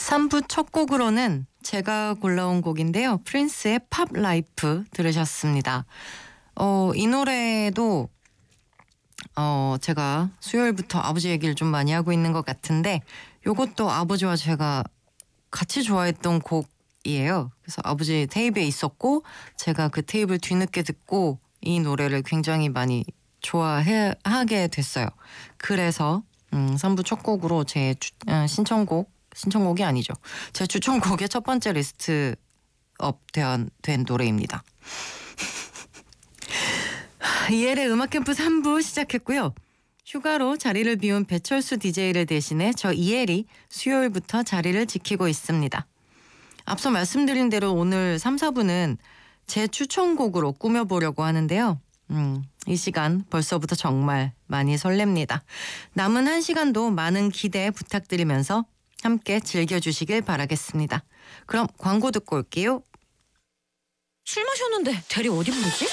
3부 첫 곡으로는 제가 골라온 곡인데요. 프린스의 팝 라이프 들으셨습니다. 이 노래도 제가 수요일부터 아버지 얘기를 좀 많이 하고 있는 것 같은데 요것도 아버지와 제가 같이 좋아했던 곡이에요. 그래서 아버지 테이프에 있었고 제가 그 테이프를 뒤늦게 듣고 이 노래를 굉장히 많이 좋아하게 됐어요. 그래서 3부 첫 곡으로 제 신청곡이 아니죠. 제 추천곡의 첫 번째 리스트업 된 노래입니다. 이엘의 음악 캠프 3부 시작했고요. 휴가로 자리를 비운 배철수 DJ를 대신해 저 이엘이 수요일부터 자리를 지키고 있습니다. 앞서 말씀드린 대로 오늘 3, 4부는 제 추천곡으로 꾸며보려고 하는데요. 이 시간 벌써부터 정말 많이 설렙니다. 남은 1시간도 많은 기대 부탁드리면서 함께 즐겨주시길 바라겠습니다. 그럼 광고 듣고 올게요. 술 마셨는데 대리 어디 부르지?